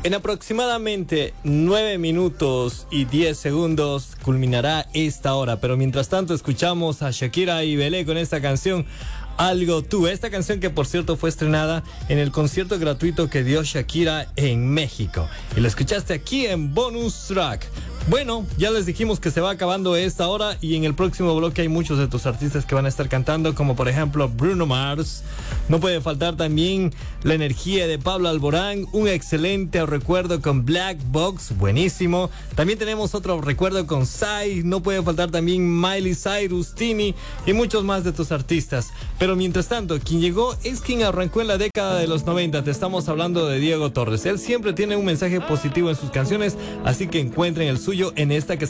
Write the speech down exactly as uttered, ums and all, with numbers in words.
En aproximadamente nueve minutos y diez segundos culminará esta hora, pero mientras tanto escuchamos a Shakira y Belé con esta canción Algo Tú. Esta canción que por cierto fue estrenada en el concierto gratuito que dio Shakira en México. Y la escuchaste aquí en Bonus Track. Bueno, ya les dijimos que se va acabando esta hora y en el próximo bloque hay muchos de tus artistas que van a estar cantando, como por ejemplo Bruno Mars. No puede faltar también la energía de Pablo Alborán, un excelente recuerdo con Black Box, buenísimo. También tenemos otro recuerdo con Psy, no puede faltar también Miley Cyrus, Tini y muchos más de tus artistas. Pero mientras tanto, quien llegó es quien arrancó en la década de los noventa, te estamos hablando de Diego Torres. Él siempre tiene un mensaje positivo en sus canciones, así que encuentren el suyo en esta que